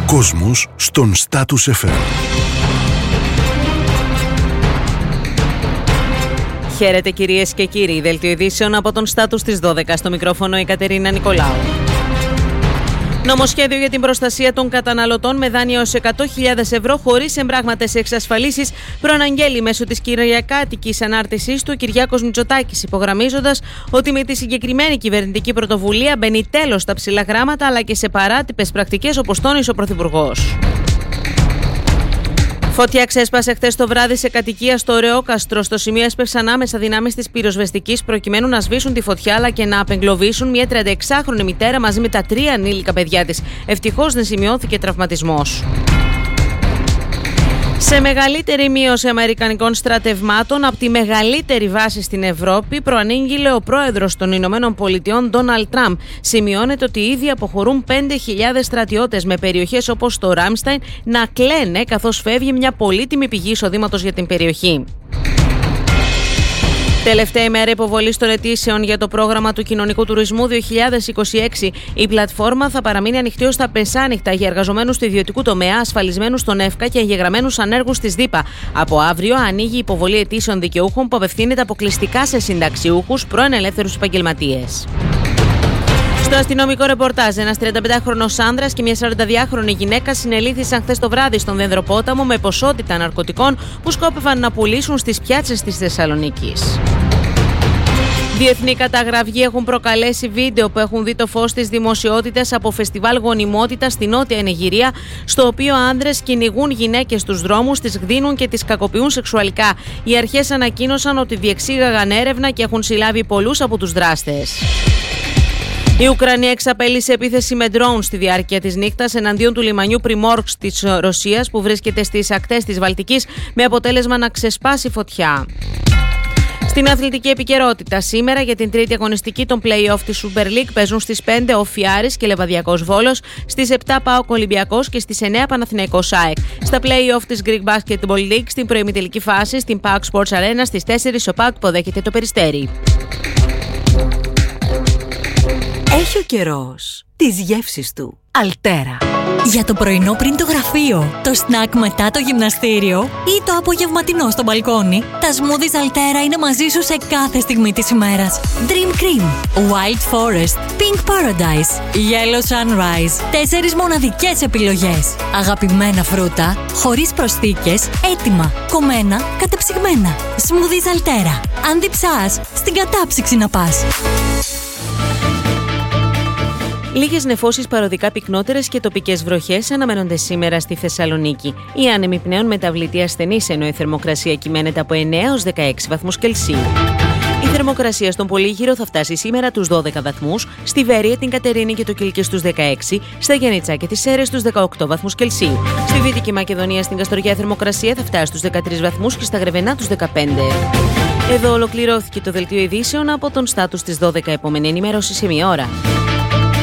κόσμος στον Status FM. Χαίρετε κυρίες και κύριοι, δελτίο ειδήσεων από τον Status της 12, στο μικρόφωνο η Κατερίνα Νικολάου. Νομοσχέδιο για την προστασία των καταναλωτών με δάνεια ως 100.000 ευρώ χωρίς εμπράγματες εξασφαλίσεις προαναγγέλει μέσω της κυριακάτικης ανάρτησής του Κυριάκος Μητσοτάκης, υπογραμμίζοντας ότι με τη συγκεκριμένη κυβερνητική πρωτοβουλία μπαίνει τέλος στα ψηλά γράμματα αλλά και σε παράτυπες πρακτικές, όπως τόνισε ο Πρωθυπουργός. Φωτιά ξέσπασε χθες το βράδυ σε κατοικία στο Ρεόκαστρο. Στο σημείο έσπευσαν άμεσα δυνάμεις της πυροσβεστικής προκειμένου να σβήσουν τη φωτιά αλλά και να απεγκλωβίσουν μια 36χρονη μητέρα μαζί με τα 3 ανήλικα παιδιά της. Ευτυχώς δεν σημειώθηκε τραυματισμός. Σε μεγαλύτερη μείωση αμερικανικών στρατευμάτων από τη μεγαλύτερη βάση στην Ευρώπη προανήγγειλε ο πρόεδρος των Ηνωμένων Πολιτειών Ντόναλντ Τραμπ. Σημειώνεται ότι ήδη αποχωρούν 5.000 στρατιώτες, με περιοχές όπως το Ράμσταϊν να κλαίνε καθώς φεύγει μια πολύτιμη πηγή εισοδήματος για την περιοχή. Τελευταία ημέρα υποβολής των αιτήσεων για το πρόγραμμα του κοινωνικού τουρισμού 2026. Η πλατφόρμα θα παραμείνει ανοιχτή ως τα μεσάνυχτα για εργαζομένους του ιδιωτικού τομέα, ασφαλισμένους στον ΕΦΚΑ και εγγεγραμμένους ανέργους της ΔΥΠΑ. Από αύριο ανοίγει η υποβολή αιτήσεων δικαιούχων που απευθύνεται αποκλειστικά σε συνταξιούχους, πρώην ελεύθερους επαγγελματίες. Στο αστυνομικό ρεπορτάζ, ένας 35χρονος άνδρας και μια 42χρονη γυναίκα συνελήφθησαν χθες το βράδυ στον Δενδροπόταμο με ποσότητα ναρκωτικών που σκόπευαν να πουλήσουν στις πιάτσες της Θεσσαλονίκης. Διεθνή καταγραφή έχουν προκαλέσει βίντεο που έχουν δει το φως της δημοσιότητας από φεστιβάλ γονιμότητας στη Νότια Νιγηρία, στο οποίο άνδρες κυνηγούν γυναίκες στους δρόμους, τις γδίνουν και τις κακοποιούν σεξουαλικά. Οι αρχές ανακοίνωσαν ότι διεξήγαγαν έρευνα και έχουν συλλάβει πολλούς από τους δράστες. Η Ουκρανία εξαπέλυσε επίθεση με ντρόουν στη διάρκεια της νύχτας εναντίον του λιμανιού Πριμόρσκ της Ρωσίας, που βρίσκεται στις ακτές της Βαλτικής, με αποτέλεσμα να ξεσπάσει φωτιά. Στην αθλητική επικαιρότητα, σήμερα για την τρίτη αγωνιστική των play-off της Super League παίζουν στις 5 ο Φιάρης και Λεβαδιακός Βόλος, στις 7 ΠΑΟΚ Ολυμπιακός και στις 9 Παναθηναϊκός ΑΕΚ. Στα play-off της Greek Basketball League, στην προημιτελική φάση, στην PAOK Sports Arena, στις 4 ο ΠΑΟΚ υποδέχεται το Περιστέρι. Έχει ο καιρός τις γεύσεις του. Αλτέρα. Για το πρωινό πριν το γραφείο, το σνακ μετά το γυμναστήριο ή το απογευματινό στο μπαλκόνι, τα smoothies Αλτέρα είναι μαζί σου σε κάθε στιγμή της ημέρας. Dream Cream, Wild Forest, Pink Paradise, Yellow Sunrise. 4 μοναδικές επιλογές. Αγαπημένα φρούτα, χωρίς προσθήκες, έτοιμα, κομμένα, κατεψυγμένα. Smoothies Αλτέρα. Αν διψάς, στην κατάψυξη να πας. Λίγες νεφώσεις παροδικά πυκνότερες και τοπικές βροχές αναμένονται σήμερα στη Θεσσαλονίκη. Οι άνεμοι πνέουν μεταβλητή ασθενής, ενώ η θερμοκρασία κυμαίνεται από 9 έως 16 βαθμούς Κελσίου. Η θερμοκρασία στον Πολύγυρο θα φτάσει σήμερα τους 12 βαθμούς, στη Βέρεια, την Κατερίνη και το Κίλκι στους 16, στα Γιαννιτσά και τις Σέρρες στους 18 βαθμούς Κελσίου. Στη Δυτική Μακεδονία, στην Καστοριά, η θερμοκρασία θα φτάσει στους 13 βαθμούς και στα Γρεβενά τους 15. Εδώ ολοκληρώθηκε το δελτίο ειδήσεων από τον Status της 12. Επόμενη ενημέρωση σε 1 ώρα.